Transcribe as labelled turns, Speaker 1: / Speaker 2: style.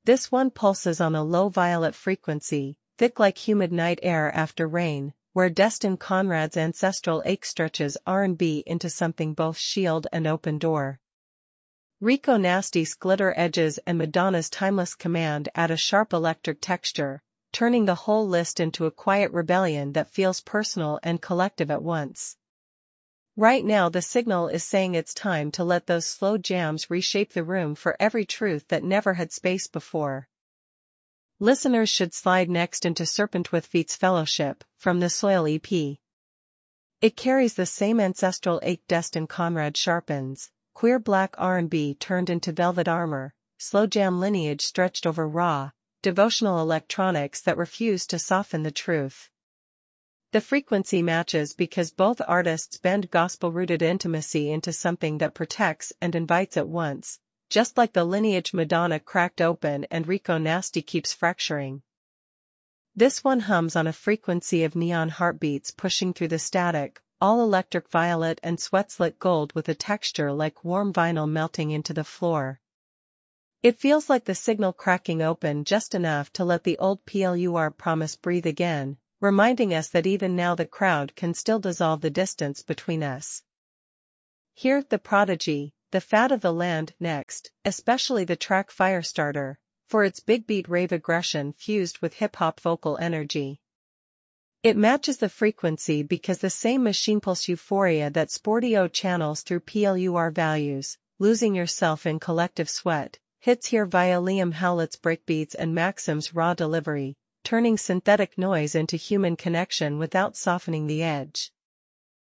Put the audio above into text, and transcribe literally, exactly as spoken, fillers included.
Speaker 1: This one pulses on a low violet frequency, thick like humid night air after rain, where Destin Conrad's ancestral ache stretches R and B into something both shield and open door. Rico Nasty's glitter edges and Madonna's timeless command add a sharp electric texture, turning the whole list into a quiet rebellion that feels personal and collective at once. Right now the signal is saying it's time to let those slow jams reshape the room for every truth that never had space before. Listeners should slide next into Serpent with Feet's Fellowship, from the Soil E P. It carries the same ancestral ache Destin Conrad sharpens, queer black R and B turned into velvet armor, slow jam lineage stretched over raw, devotional electronics that refuse to soften the truth. The frequency matches because both artists bend gospel-rooted intimacy into something that protects and invites at once, just like the lineage Madonna cracked open and Rico Nasty keeps fracturing. This one hums on a frequency of neon heartbeats pushing through the static, all electric violet and sweat-slit gold with a texture like warm vinyl melting into the floor. It feels like the signal cracking open just enough to let the old P L U R promise breathe again, reminding us that even now the crowd can still dissolve the distance between us. Hear The Prodigy, the fad of the land, next, especially the track Firestarter, for its big beat rave aggression fused with hip-hop vocal energy. It matches the frequency because the same machine pulse euphoria that Sporty-O channels through P L U R values, losing yourself in collective sweat, hits here via Liam Howlett's breakbeats and Maxim's raw delivery, turning synthetic noise into human connection without softening the edge.